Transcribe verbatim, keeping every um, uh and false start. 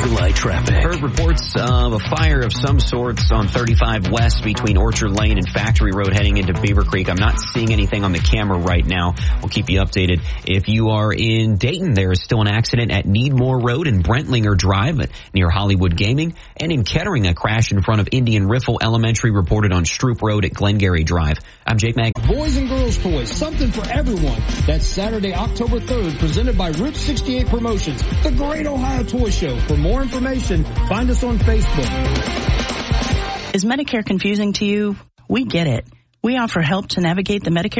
July traffic. Heard reports of a fire of some sorts on thirty-five West between Orchard Lane and Factory Road heading into Beaver Creek. I'm not seeing anything on the camera right now. We'll keep you updated. If you are in Dayton, there is still an accident at Needmore Road and Brentlinger Drive near Hollywood Gaming. And in Kettering, a crash in front of Indian Riffle Elementary reported on Stroop Road at Glengarry Drive. I'm Jake Mag. Boys and girls toys, something for everyone. That's Saturday, October third, presented by Route sixty-eight Promotions, the Great Ohio Toy Show. For more information, find us on Facebook. Is Medicare confusing to you? We get it. We offer help to navigate the Medicare